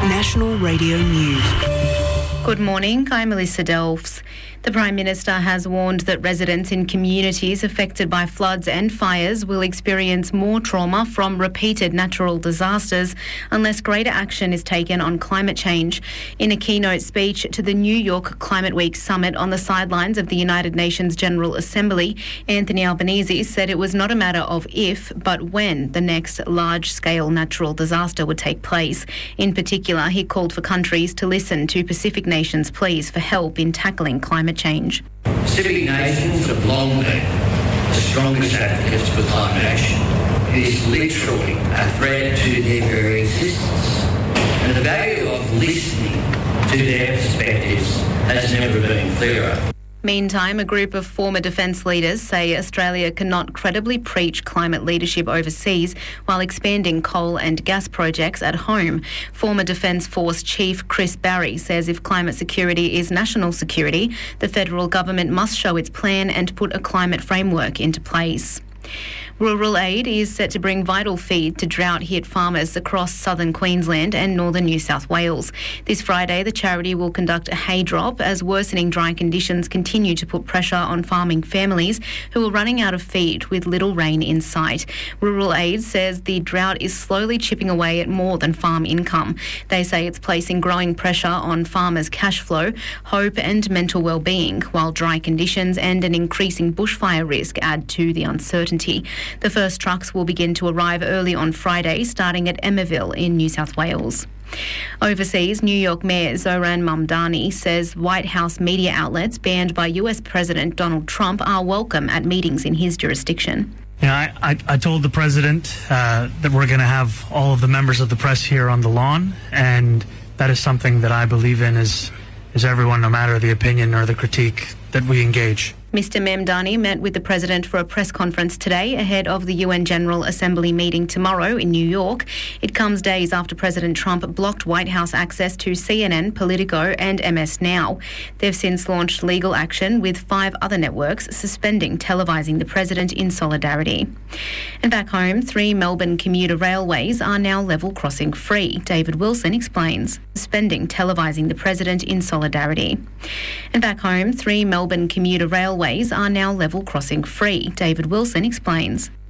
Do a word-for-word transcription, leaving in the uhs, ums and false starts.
National Radio News. Good morning, I'm Melissa Delves. The Prime Minister has warned that residents in communities affected by floods and fires will experience more trauma from repeated natural disasters unless greater action is taken on climate change. In a keynote speech to the New York Climate Week summit on the sidelines of the United Nations General Assembly, Anthony Albanese said it was not a matter of if, but when the next large-scale natural disaster would take place. In particular, he called for countries to listen to Pacific nations' pleas for help in tackling climate change. Pacific nations have long been the strongest advocates for climate action. It is literally a threat to their very existence. And the value of listening to their perspectives has never been clearer. Meantime, a group of former defence leaders say Australia cannot credibly preach climate leadership overseas while expanding coal and gas projects at home. Former Defence Force Chief Chris Barry says if climate security is national security, the federal government must show its plan and put a climate framework into place. Rural Aid is set to bring vital feed to drought-hit farmers across southern Queensland and northern New South Wales. This Friday, the charity will conduct a hay drop as worsening dry conditions continue to put pressure on farming families who are running out of feed with little rain in sight. Rural Aid says the drought is slowly chipping away at more than farm income. They say it's placing growing pressure on farmers' cash flow, hope and mental well-being, while dry conditions and an increasing bushfire risk add to the uncertainty. The first trucks will begin to arrive early on Friday, starting at Emmaville in New South Wales. Overseas, New York Mayor Zohran Mamdani says White House media outlets banned by U S President Donald Trump are welcome at meetings in his jurisdiction. Yeah, I, I, I told the president uh, that we're going to have all of the members of the press here on the lawn, and that is something that I believe in as, as everyone, no matter the opinion or the critique, that we engage. Mister Mamdani met with the President for a press conference today ahead of the U N General Assembly meeting tomorrow in New York. It comes days after President Trump blocked White House access to C N N, Politico and M S Now. They've since launched legal action with five other networks suspending televising the President in solidarity. And back home, three Melbourne commuter railways are now level crossing free. David Wilson explains. Suspending televising the President in solidarity. And back home, three Melbourne commuter railways are now level crossing free. David Wilson explains.